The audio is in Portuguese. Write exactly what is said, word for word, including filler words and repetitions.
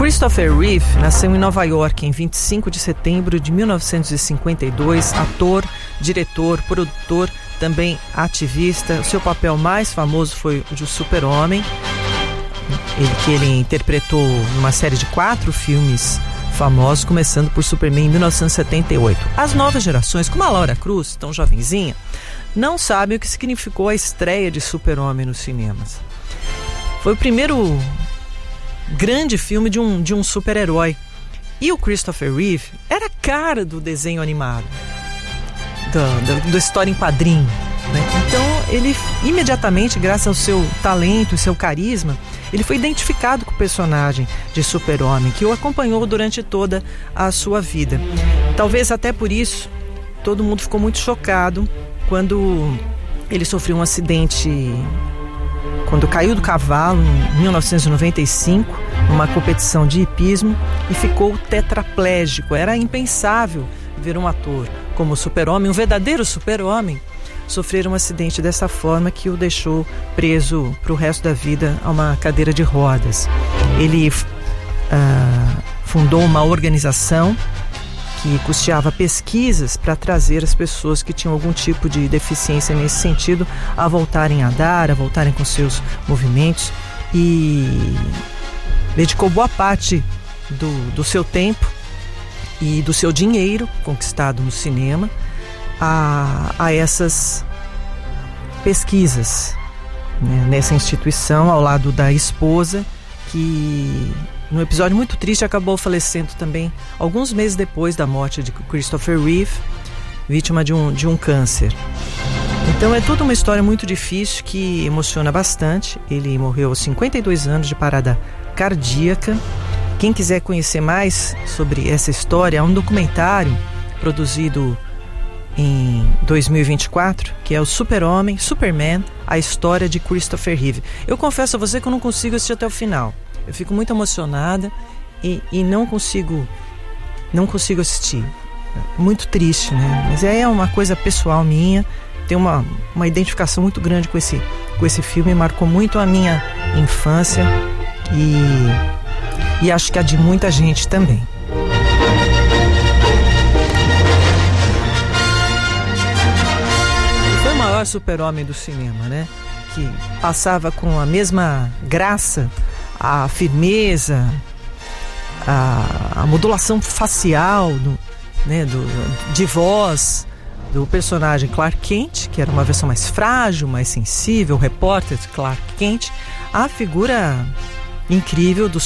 Christopher Reeve nasceu em Nova York em vinte e cinco de setembro de mil novecentos e cinquenta e dois, ator, diretor, produtor, também ativista. O seu papel mais famoso foi o de Super-Homem, ele, que ele interpretou numa série de quatro filmes famosos, começando por Superman em mil novecentos e setenta e oito. As novas gerações, como a Laura Cruz, tão jovenzinha, não sabem o que significou a estreia de Super-Homem nos cinemas. Foi o primeiro grande filme de um, de um super-herói. E o Christopher Reeve era a cara do desenho animado, da, da, da história em quadrinho, né? Então ele imediatamente, graças ao seu talento e seu carisma, ele foi identificado com o personagem de Super-Homem, que o acompanhou durante toda a sua vida. Talvez até por isso todo mundo ficou muito chocado quando ele sofreu um acidente, quando caiu do cavalo em mil novecentos e noventa e cinco, numa competição de hipismo, e ficou tetraplégico. Era impensável ver um ator como o Super-Homem, um verdadeiro Super-Homem, sofrer um acidente dessa forma, que o deixou preso para o resto da vida a uma cadeira de rodas. Ele uh, fundou uma organização que custeava pesquisas para trazer as pessoas que tinham algum tipo de deficiência nesse sentido a voltarem a andar, a voltarem com seus movimentos, e dedicou boa parte do, do seu tempo e do seu dinheiro conquistado no cinema a, a essas pesquisas, né, nessa instituição, ao lado da esposa, que num episódio muito triste acabou falecendo também alguns meses depois da morte de Christopher Reeve, vítima de um, de um câncer. Então é toda uma história muito difícil que emociona bastante. Ele morreu aos cinquenta e dois anos de parada cardíaca. Quem quiser conhecer mais sobre essa história, há um documentário produzido em dois mil e vinte e quatro, que é o Super-Homem, Superman, a história de Christopher Reeve. Eu confesso a você que eu não consigo assistir até o final. Eu fico muito emocionada e, e não consigo não consigo assistir. Muito triste, né? Mas é uma coisa pessoal minha. Tenho uma, uma identificação muito grande com esse, com esse filme. Marcou muito a minha infância e, e acho que a de muita gente também. Ele foi o maior super-homem do cinema, né? Que passava com a mesma graça, a firmeza, a, a modulação facial, do, né, do, de voz do personagem Clark Kent, que era uma versão mais frágil, mais sensível, o repórter Clark Kent, a figura incrível do